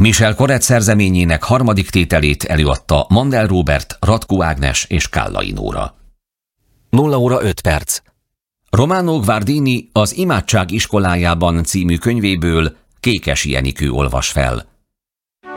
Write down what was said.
Michel Corrett szerzeményének harmadik tételét előadta Mandel Róbert, Ratko Ágnes és Kállai Nóra. 0 óra 5 perc. Romano Guardini az Imádság iskolájában című könyvéből Kékesi Enikő olvas fel.